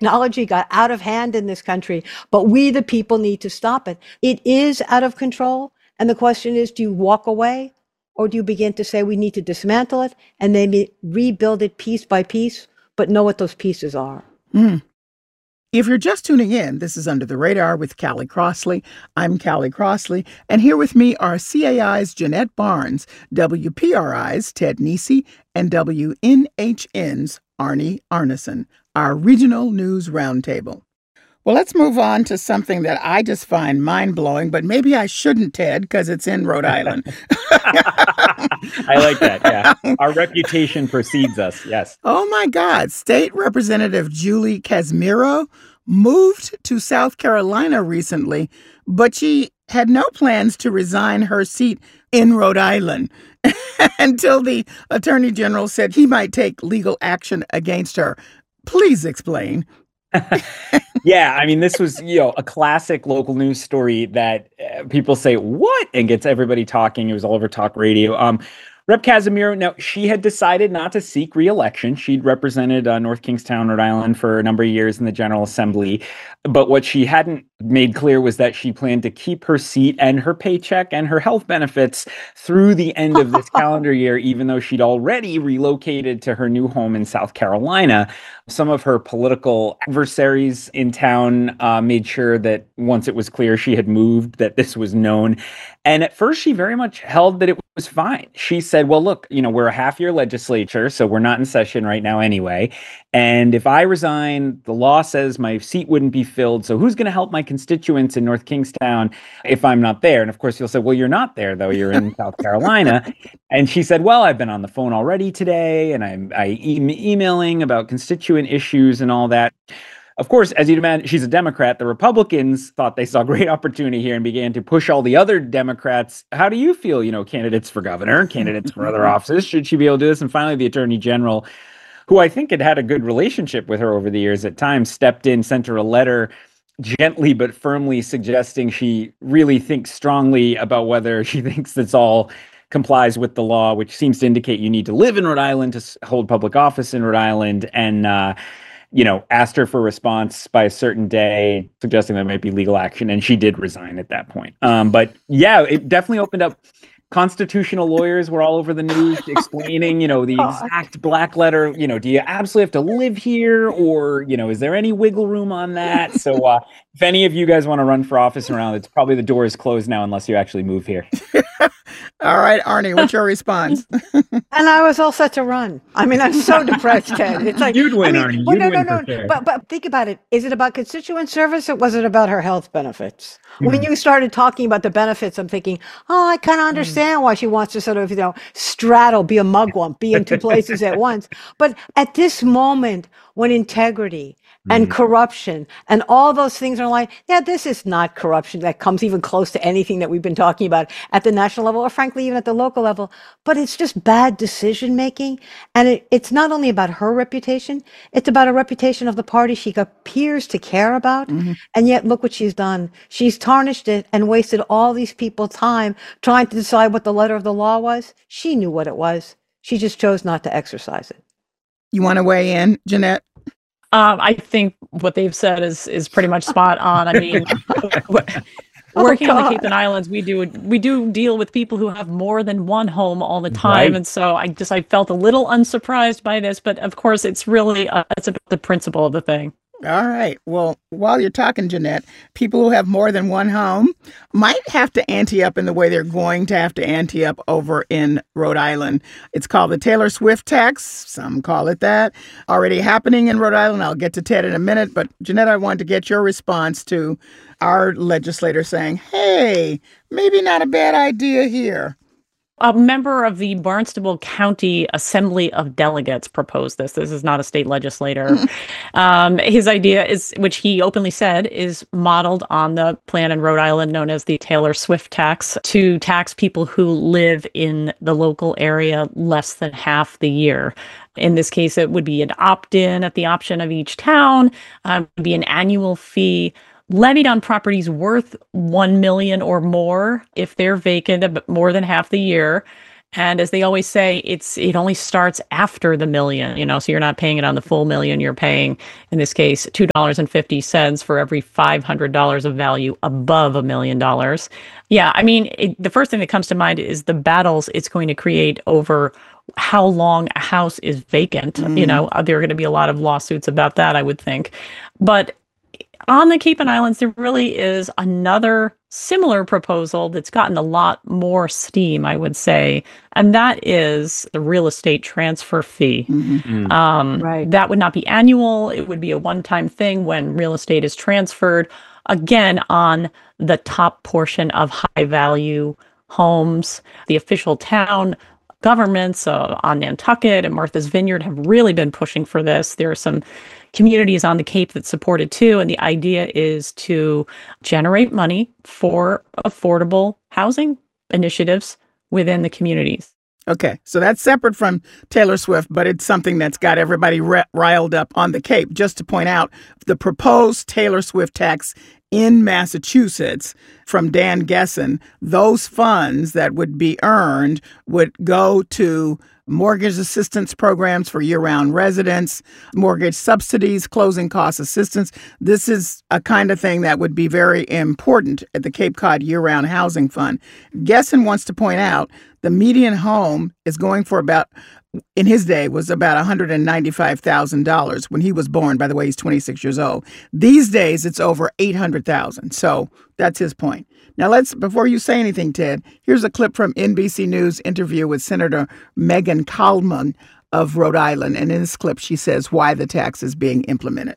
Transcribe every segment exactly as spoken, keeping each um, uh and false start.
technology got out of hand in this country, but we, the people, need to stop it. It is out of control. And the question is, do you walk away or do you begin to say we need to dismantle it and maybe rebuild it piece by piece, but know what those pieces are? Mm. If you're just tuning in, this is Under the Radar with Callie Crossley. I'm Callie Crossley, and here with me are C A I's Jeanette Barnes, W P R I's Ted Nesi, and W N H N's Arnie Arneson, our regional news roundtable. Well, let's move on to something that I just find mind-blowing, but maybe I shouldn't, Ted, because it's in Rhode Island. I like that, yeah. Our reputation precedes us, yes. Oh, my God. State Representative Julie Casimiro moved to South Carolina recently, but she had no plans to resign her seat in Rhode Island until the Attorney General said he might take legal action against her. Please explain. Yeah, I mean, this was, you know, a classic local news story that uh, people say, what? And gets everybody talking. It was all over talk radio. Um, Rep Casimiro, now, she had decided not to seek re-election. She'd represented uh, North Kingstown, Rhode Island for a number of years in the General Assembly. But what she hadn't made clear was that she planned to keep her seat and her paycheck and her health benefits through the end of this calendar year, even though she'd already relocated to her new home in South Carolina. Some of her political adversaries in town uh, made sure that once it was clear she had moved, that this was known. And at first, she very much held that it was fine. She said, well, look, you know, we're a half-year legislature, so we're not in session right now anyway. And if I resign, the law says my seat wouldn't be filled. So who's going to help my constituents in North Kingstown if I'm not there? And of course, you'll say, well, you're not there, though. You're in South Carolina. And she said, well, I've been on the phone already today, and I'm I e- emailing about constituent issues and all that. Of course, as you'd imagine, she's a Democrat. The Republicans thought they saw great opportunity here and began to push all the other Democrats. How do you feel, you know, candidates for governor, candidates for other offices? Should she be able to do this? And finally, the Attorney General, who I think had had a good relationship with her over the years at times, stepped in, sent her a letter gently but firmly suggesting she really thinks strongly about whether she thinks this all complies with the law, which seems to indicate you need to live in Rhode Island to hold public office in Rhode Island. And, uh, you know, asked her for a response by a certain day, suggesting there might be legal action. And she did resign at that point. Um, but yeah, it definitely opened up. Constitutional lawyers were all over the news explaining, you know, the exact black letter, you know, do you absolutely have to live here, or, you know, is there any wiggle room on that? So uh, if any of you guys want to run for office around, it's probably the door is closed now unless you actually move here. All right, Arnie, what's your response? And I was all set to run. I mean, I'm so depressed, Ted. It's like you'd win, I mean, Arnie. Well, you'd no, win no, for no. sure. But but think about it. Is it about constituent service, or was it about her health benefits? Mm-hmm. When you started talking about the benefits, I'm thinking, oh, I kind of understand mm-hmm. why she wants to sort of, you know, straddle, be a mugwump, be in two places at once. But at this moment, when integrity and mm-hmm. corruption and all those things are like, yeah, this is not corruption that comes even close to anything that we've been talking about at the national level, or frankly, even at the local level. But it's just bad decision making. And it, it's not only about her reputation, it's about a reputation of the party she appears to care about. Mm-hmm. And yet, look what she's done. She's tarnished it and wasted all these people's time trying to decide what the letter of the law was. She knew what it was. She just chose not to exercise it. You want to weigh in, Jeanette? Um, I think what they've said is is pretty much spot on. I mean, working oh, on the Cape and Islands, we do we do deal with people who have more than one home all the time, right. And so I just I felt a little unsurprised by this, but of course it's really uh, it's about the principle of the thing. All right. Well, while you're talking, Jeanette, people who have more than one home might have to ante up in the way they're going to have to ante up over in Rhode Island. It's called the Taylor Swift tax. Some call it that. Already happening in Rhode Island. I'll get to Ted in a minute. But Jeanette, I wanted to get your response to our legislator saying, hey, maybe not a bad idea here. A member of the Barnstable County Assembly of Delegates proposed this. This is not a state legislator. um, his idea is, which he openly said, is modeled on the plan in Rhode Island known as the Taylor Swift tax, to tax people who live in the local area less than half the year. In this case, it would be an opt-in at the option of each town. Um, it would be an annual fee levied on properties worth one million dollars or more if they're vacant more than half the year. And as they always say, it's it only starts after the million, you know, so you're not paying it on the full million. You're paying, in this case, two dollars and fifty cents for every five hundred dollars of value above a million dollars. Yeah, I mean, it, the first thing that comes to mind is the battles it's going to create over how long a house is vacant. Mm. You know, there are going to be a lot of lawsuits about that, I would think. But on the Cape and Islands, there really is another similar proposal that's gotten a lot more steam, I would say, and that is the real estate transfer fee. Mm-hmm. Um, right. That would not be annual. It would be a one-time thing when real estate is transferred, again, on the top portion of high-value homes. The official town governments uh, on Nantucket and Martha's Vineyard have really been pushing for this. There are some communities on the Cape that support it too. And the idea is to generate money for affordable housing initiatives within the communities. Okay, so that's separate from Taylor Swift, but it's something that's got everybody re- riled up on the Cape. Just to point out, the proposed Taylor Swift tax in Massachusetts from Dan Gessen, those funds that would be earned would go to mortgage assistance programs for year-round residents, mortgage subsidies, closing cost assistance. This is a kind of thing that would be very important at the Cape Cod Year-Round Housing Fund. Gessen wants to point out the median home is going for about, in his day, was about one hundred ninety-five thousand dollars when he was born. By the way, he's twenty-six years old. These days, it's over eight hundred thousand dollars. So that's his point. Now, let's, before you say anything, Ted, here's a clip from N B C News interview with Senator Megan Kallman of Rhode Island. And in this clip, she says why the tax is being implemented.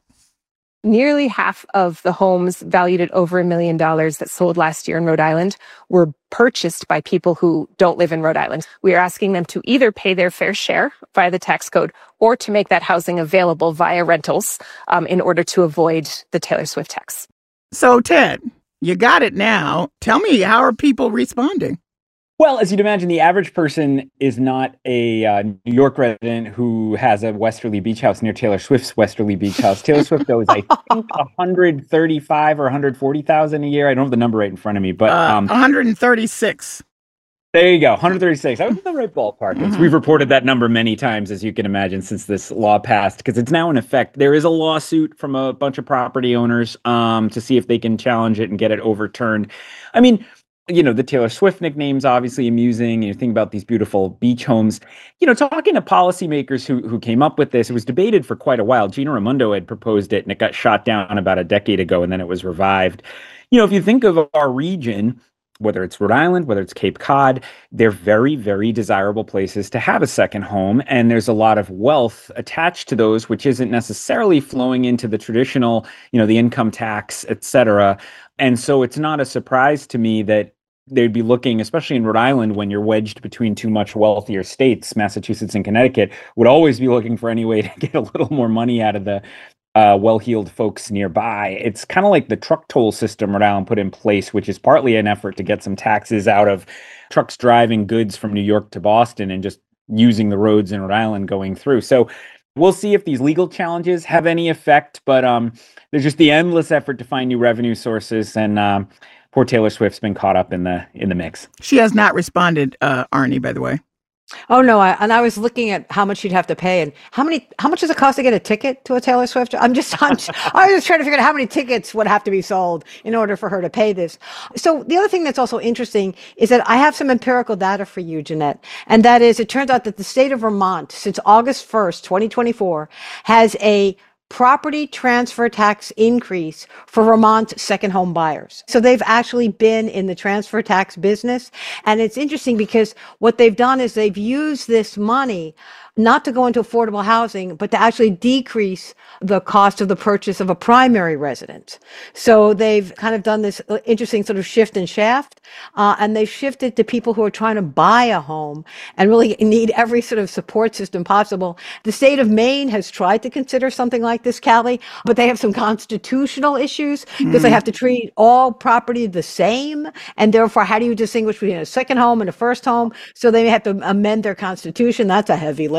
Nearly half of the homes valued at over a million dollars that sold last year in Rhode Island were purchased by people who don't live in Rhode Island. We are asking them to either pay their fair share via the tax code or to make that housing available via rentals um, in order to avoid the Taylor Swift tax. So, Ted, you got it now. Tell me, how are people responding? Well, as you'd imagine, the average person is not a uh, New York resident who has a Westerly Beach house near Taylor Swift's Westerly Beach house. Taylor Swift owes, I think, one hundred thirty-five or one hundred forty thousand a year. I don't have the number right in front of me, but um, uh, one hundred thirty-six. There you go, one hundred thirty-six. I was in the right ballpark. Mm-hmm. We've reported that number many times, as you can imagine, since this law passed, because it's now in effect. There is a lawsuit from a bunch of property owners um, to see if they can challenge it and get it overturned. I mean, you know, the Taylor Swift nickname's obviously amusing. You think about these beautiful beach homes. You know, talking to policymakers who who came up with this, it was debated for quite a while. Gina Raimondo had proposed it, and it got shot down about a decade ago, and then it was revived. You know, if you think of our region, whether it's Rhode Island, whether it's Cape Cod, they're very, very desirable places to have a second home. And there's a lot of wealth attached to those, which isn't necessarily flowing into the traditional, you know, the income tax, et cetera. And so it's not a surprise to me that they'd be looking, especially in Rhode Island, when you're wedged between two much wealthier states, Massachusetts and Connecticut, would always be looking for any way to get a little more money out of the uh, well-heeled folks nearby. It's kind of like the truck toll system Rhode Island put in place, which is partly an effort to get some taxes out of trucks driving goods from New York to Boston and just using the roads in Rhode Island going through. So we'll see if these legal challenges have any effect, but um, there's just the endless effort to find new revenue sources, and um, poor Taylor Swift's been caught up in the in the mix. She has not responded, uh, Arnie, by the way. Oh no! I, and I was looking at how much she'd have to pay, and how many, how much does it cost to get a ticket to a Taylor Swift? I'm just, I'm just I was just trying to figure out how many tickets would have to be sold in order for her to pay this. So the other thing that's also interesting is that I have some empirical data for you, Jeanette, and that is, it turns out that the state of Vermont, since August first, twenty twenty-four, has a property transfer tax increase for Vermont second home buyers. So they've actually been in the transfer tax business. And it's interesting because what they've done is they've used this money not to go into affordable housing, but to actually decrease the cost of the purchase of a primary residence. So they've kind of done this interesting sort of shift and shaft, uh, and they've shifted to people who are trying to buy a home and really need every sort of support system possible. The state of Maine has tried to consider something like this, Callie, but they have some constitutional issues because mm. they have to treat all property the same. And therefore, how do you distinguish between a second home and a first home? So they have to amend their constitution. That's a heavy lift.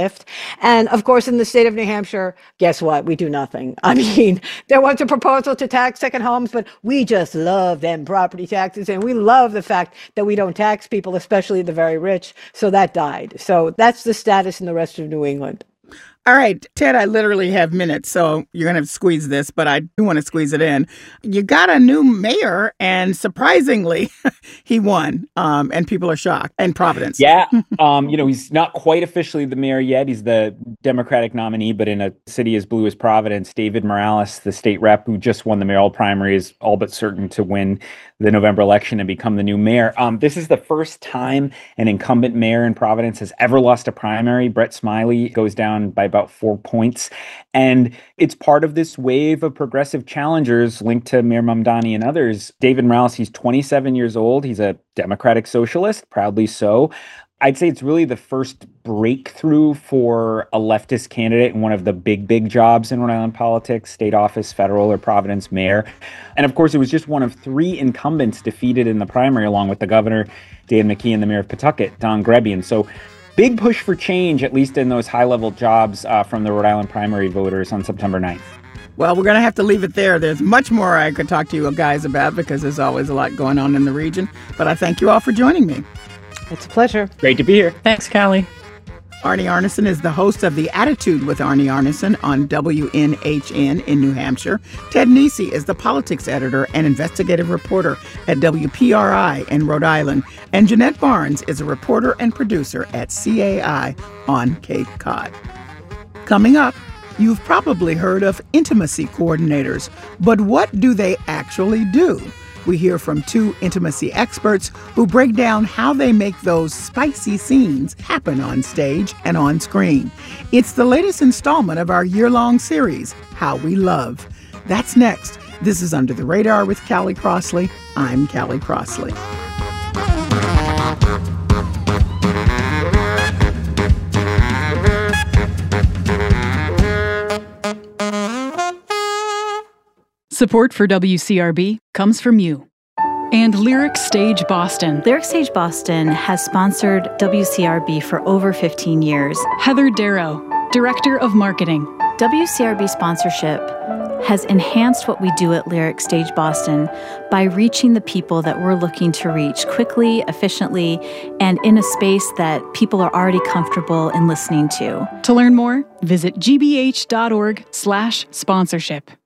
lift. And of course, in the state of New Hampshire, guess what? We do nothing. I mean, there was a proposal to tax second homes, but we just love them property taxes. And we love the fact that we don't tax people, especially the very rich. So that died. So that's the status in the rest of New England. All right, Ted, I literally have minutes, so you're going to have to squeeze this, but I do want to squeeze it in. You got a new mayor, and surprisingly, he won, um, and people are shocked. And Providence. Yeah, um, you know, he's not quite officially the mayor yet. He's the Democratic nominee, but in a city as blue as Providence, David Morales, the state rep who just won the mayoral primary, is all but certain to win the November election and become the new mayor. Um, this is the first time an incumbent mayor in Providence has ever lost a primary. Brett Smiley goes down by about four points. And it's part of this wave of progressive challengers linked to Mayor Mamdani and others. David Morales, he's twenty-seven years old. He's a Democratic socialist, proudly so. I'd say it's really the first breakthrough for a leftist candidate in one of the big, big jobs in Rhode Island politics, state office, federal, or Providence mayor. And of course, it was just one of three incumbents defeated in the primary, along with the governor, Dan McKee, and the mayor of Pawtucket, Don Grebbian. So big push for change, at least in those high-level jobs uh, from the Rhode Island primary voters on September ninth. Well, we're going to have to leave it there. There's much more I could talk to you guys about because there's always a lot going on in the region. But I thank you all for joining me. It's a pleasure. Great to be here. Thanks, Callie. Arnie Arneson is the host of The Attitude with Arnie Arneson on W N H N in New Hampshire. Ted Nesi is the politics editor and investigative reporter at W P R I in Rhode Island. And Jeanette Barnes is a reporter and producer at C A I on Cape Cod. Coming up, you've probably heard of intimacy coordinators, but what do they actually do? We hear from two intimacy experts who break down how they make those spicy scenes happen on stage and on screen. It's the latest installment of our year-long series, How We Love. That's next. This is Under the Radar with Callie Crossley. I'm Callie Crossley. Support for W C R B comes from you. And Lyric Stage Boston. Lyric Stage Boston has sponsored W C R B for over fifteen years. Heather Darrow, Director of Marketing. W C R B sponsorship has enhanced what we do at Lyric Stage Boston by reaching the people that we're looking to reach quickly, efficiently, and in a space that people are already comfortable in listening to. To learn more, visit gbh.org slash sponsorship.